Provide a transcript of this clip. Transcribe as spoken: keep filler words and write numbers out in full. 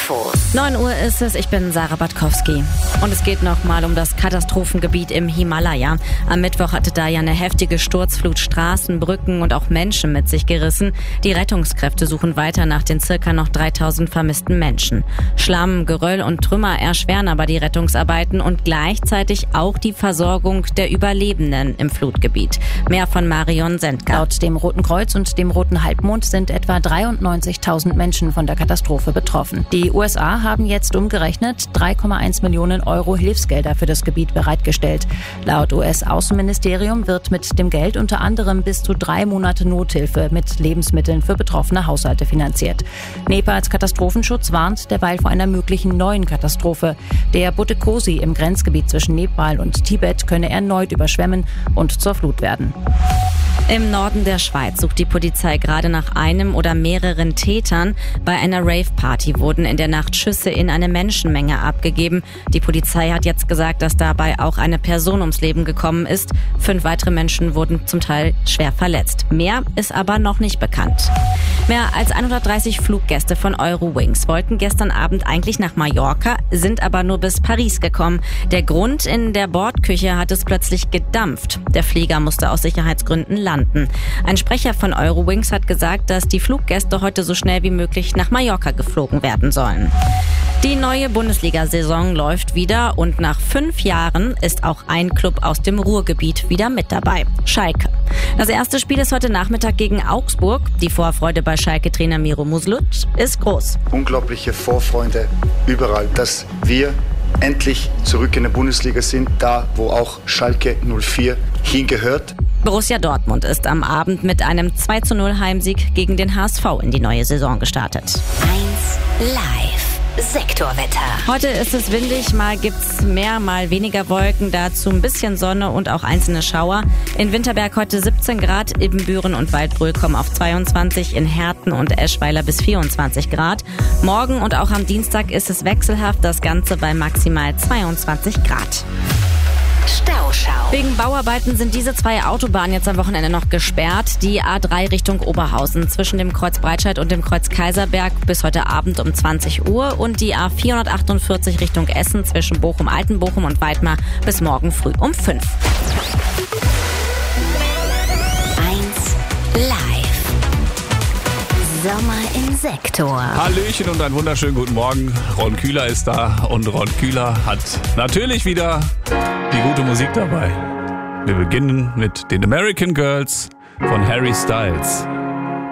Infos. neun Uhr ist es, ich bin Sarah Batkowski. Und es geht nochmal um das Katastrophengebiet im Himalaya. Am Mittwoch hatte da ja eine heftige Sturzflut Straßen, Brücken und auch Menschen mit sich gerissen. Die Rettungskräfte suchen weiter nach den circa noch dreitausend vermissten Menschen. Schlamm, Geröll und Trümmer erschweren aber die Rettungsarbeiten und gleichzeitig auch die Versorgung der Überlebenden im Flutgebiet. Mehr von Marion Sendker. Laut dem Roten Kreuz und dem Roten Halbmond sind etwa dreiundneunzigtausend Menschen von der Katastrophe betroffen. Die U S A haben jetzt umgerechnet drei Komma eins Millionen Euro Hilfsgelder für das Gebiet bereitgestellt. Laut U S-Außenministerium wird mit dem Geld unter anderem bis zu drei Monate Nothilfe mit Lebensmitteln für betroffene Haushalte finanziert. Nepals Katastrophenschutz warnt derweil vor einer möglichen neuen Katastrophe. Der Butikosi im Grenzgebiet zwischen Nepal und Tibet könne erneut überschwemmen und zur Flut werden. Im Norden der Schweiz sucht die Polizei gerade nach einem oder mehreren Tätern. Bei einer Rave-Party wurden in der Nacht Schüsse in eine Menschenmenge abgegeben. Die Polizei hat jetzt gesagt, dass dabei auch eine Person ums Leben gekommen ist. Fünf weitere Menschen wurden zum Teil schwer verletzt. Mehr ist aber noch nicht bekannt. Mehr als hundertdreißig Fluggäste von Eurowings wollten gestern Abend eigentlich nach Mallorca, sind aber nur bis Paris gekommen. Der Grund: in der Bordküche hat es plötzlich gedampft. Der Flieger musste aus Sicherheitsgründen landen. Ein Sprecher von Eurowings hat gesagt, dass die Fluggäste heute so schnell wie möglich nach Mallorca geflogen werden sollen. Die neue Bundesliga-Saison läuft wieder und nach fünf Jahren ist auch ein Club aus dem Ruhrgebiet wieder mit dabei: Schalke. Das erste Spiel ist heute Nachmittag gegen Augsburg. Die Vorfreude bei Schalke-Trainer Miro Musluc ist groß. Unglaubliche Vorfreude überall, dass wir endlich zurück in der Bundesliga sind, da wo auch Schalke null vier hingehört. Borussia Dortmund ist am Abend mit einem zwei zu null Heimsieg gegen den H S V in die neue Saison gestartet. eins Live. Sektorwetter. Heute ist es windig, mal gibt's mehr, mal weniger Wolken, dazu ein bisschen Sonne und auch einzelne Schauer. In Winterberg heute siebzehn Grad, Ibbenbüren und Waldbröl kommen auf zweiundzwanzig, in Herten und Eschweiler bis vierundzwanzig Grad. Morgen und auch am Dienstag ist es wechselhaft, das Ganze bei maximal zweiundzwanzig Grad. Stauschau. Wegen Bauarbeiten sind diese zwei Autobahnen jetzt am Wochenende noch gesperrt. Die A drei Richtung Oberhausen zwischen dem Kreuz Breitscheid und dem Kreuz Kaiserberg bis heute Abend um zwanzig Uhr und die A vierhundertachtundvierzig Richtung Essen zwischen Bochum, Altenbochum und Weidmar bis morgen früh um fünf. eins Live. Sommer im Sektor. Hallöchen und einen wunderschönen guten Morgen. Ron Kühler ist da und Ron Kühler hat natürlich wieder die gute Musik dabei. Wir beginnen mit den American Girls von Harry Styles.